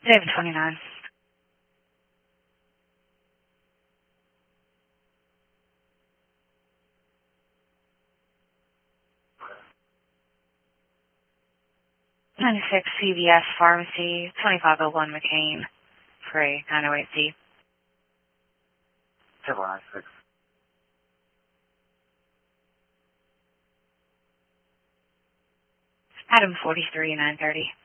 David 29. '96 CVS Pharmacy, 2501 McCain, Free, 908C. 796. Adam 43, 930.